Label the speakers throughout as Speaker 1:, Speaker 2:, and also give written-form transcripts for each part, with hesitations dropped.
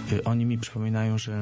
Speaker 1: oni mi przypominają, że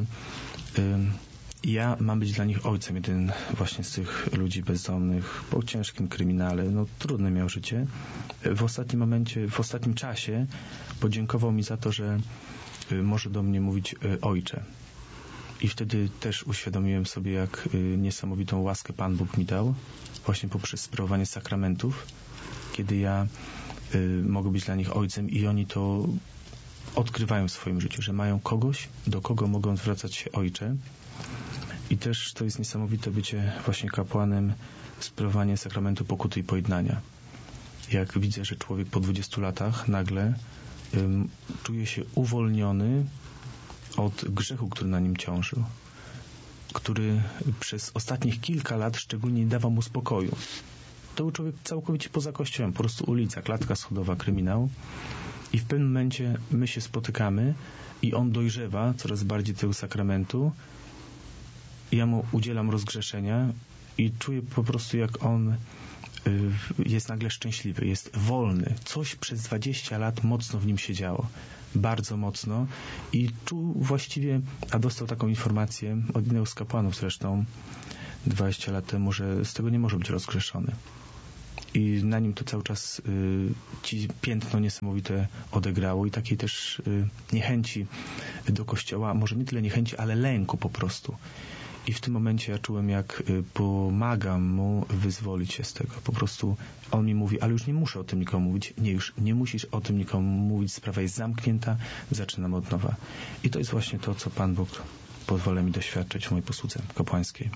Speaker 1: ja mam być dla nich ojcem. Jeden właśnie z tych ludzi bezdomnych, po ciężkim kryminale, trudne miał życie. W ostatnim czasie podziękował mi za to, że może do mnie mówić ojcze. I wtedy też uświadomiłem sobie, jak niesamowitą łaskę Pan Bóg mi dał, właśnie poprzez sprawowanie sakramentów, kiedy ja mogę być dla nich ojcem i oni to odkrywają w swoim życiu, że mają kogoś, do kogo mogą zwracać się ojcze. I też to jest niesamowite bycie właśnie kapłanem, sprawowanie sakramentu pokuty i pojednania. Jak widzę, że człowiek po 20 latach nagle czuje się uwolniony od grzechu, który na nim ciążył, który przez ostatnich kilka lat szczególnie nie dawał mu spokoju. To był człowiek całkowicie poza Kościołem, po prostu ulica, klatka schodowa, kryminał. I w pewnym momencie my się spotykamy i on dojrzewa coraz bardziej tego sakramentu. Ja mu udzielam rozgrzeszenia i czuję po prostu, jak on jest nagle szczęśliwy, jest wolny. Coś przez 20 lat mocno w nim się działo. Bardzo mocno. I czuł właściwie, a dostał taką informację od jednego z kapłanów zresztą 20 lat temu, że z tego nie może być rozgrzeszony. I na nim to cały czas ci piętno niesamowite odegrało i takiej też niechęci do Kościoła, może nie tyle niechęci, ale lęku po prostu. I w tym momencie ja czułem, jak pomagam mu wyzwolić się z tego. Po prostu on mi mówi, ale już nie muszę o tym nikomu mówić. Nie, już nie musisz o tym nikomu mówić. Sprawa jest zamknięta. Zaczynam od nowa. I to jest właśnie to, co Pan Bóg pozwala mi doświadczyć w mojej posłudze kapłańskiej.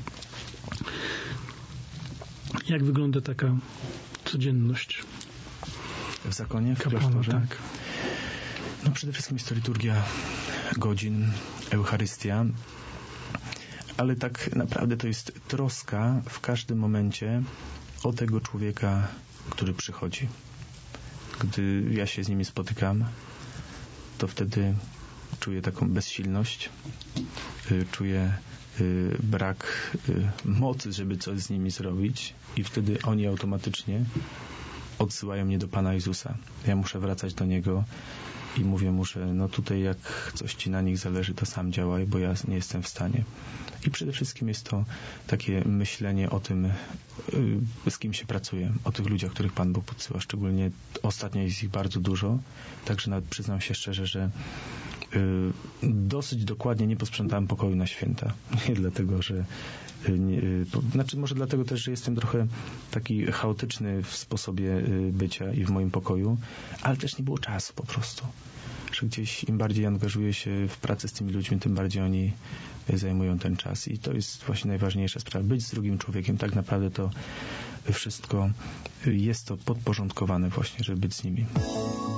Speaker 2: Jak wygląda taka codzienność
Speaker 1: w zakonie, w
Speaker 2: kapłana,
Speaker 1: klasztorze?
Speaker 2: Tak.
Speaker 1: Przede wszystkim jest to liturgia godzin, Eucharystia, ale tak naprawdę to jest troska w każdym momencie o tego człowieka, który przychodzi. Gdy ja się z nimi spotykam, to wtedy czuję taką bezsilność, czuję brak mocy, żeby coś z nimi zrobić i wtedy oni automatycznie odsyłają mnie do Pana Jezusa. Ja muszę wracać do Niego i mówię mu, że tutaj jak coś Ci na nich zależy, to sam działaj, bo ja nie jestem w stanie. I przede wszystkim jest to takie myślenie o tym, z kim się pracuje, o tych ludziach, których Pan Bóg podsyła. Szczególnie ostatnio jest ich bardzo dużo, także nawet przyznam się szczerze, że dosyć dokładnie nie posprzątałem pokoju na święta. Nie dlatego, że może dlatego też, że jestem trochę taki chaotyczny w sposobie bycia i w moim pokoju, ale też nie było czasu po prostu. Że gdzieś im bardziej angażuję się w pracę z tymi ludźmi, tym bardziej oni zajmują ten czas. I to jest właśnie najważniejsza sprawa. Być z drugim człowiekiem. Tak naprawdę to wszystko jest to podporządkowane właśnie, żeby być z nimi.